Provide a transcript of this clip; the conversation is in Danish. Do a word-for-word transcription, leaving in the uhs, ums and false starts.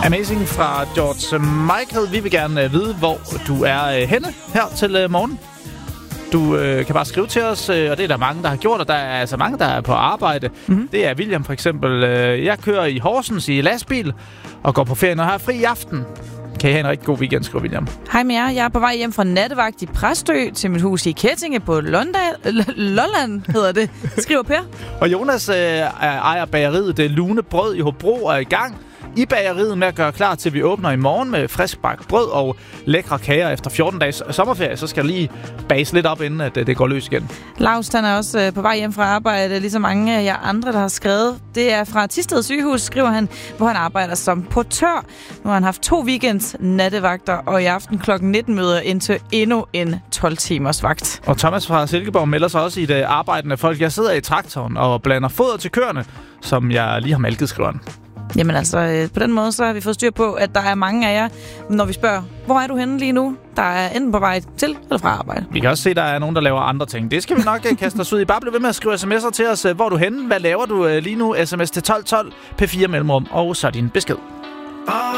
Amazing fra George Michael. Vi vil gerne vide, hvor du er henne her til morgen. Du øh, kan bare skrive til os, øh, og det er der mange, der har gjort, og der er altså mange, der er på arbejde. Mm-hmm. Det er William for eksempel. Øh, jeg kører i Horsens i lastbil og går på ferie og har fri i aften. Kan I have en rigtig god weekend, skriver William. Hej med jer. Jeg er på vej hjem fra nattevagt i Præstø til mit hus i Kettinge på Londal- Lolland, hedder det, skriver Per. Og Jonas øh, ejer bageriet Det Lune Brød i Hobro og er i gang i bageriet med at gøre klar til, at vi åbner i morgen med frisk bagt brød og lækre kager efter fjorten dages sommerferie. Så skal der lige bages lidt op, inden at det går løs igen. Laust, han er også på vej hjem fra arbejde, ligesom mange af jer andre, der har skrevet. Det er fra Thisted Sygehus, skriver han, hvor han arbejder som portør. Nu har han haft to weekends nattevagter, og i aften klokken nitten møder ind til endnu en tolv timers vagt. Og Thomas fra Silkeborg melder sig også i det arbejdende folk. Jeg sidder i traktoren og blander foder til køerne, som jeg lige har malket, skriver han. Jamen altså, øh, på den måde, så har vi fået styr på, at der er mange af jer, når vi spørger, hvor er du henne lige nu? Der er enten på vej til eller fra arbejde. Vi kan også se, at der er nogen, der laver andre ting. Det skal vi nok kaste os ud i. Bare bliv ved med at skrive sms'er til os. Hvor er du henne? Hvad laver du lige nu? S M S til tolv tolv, P fire mellemrum, og så din besked.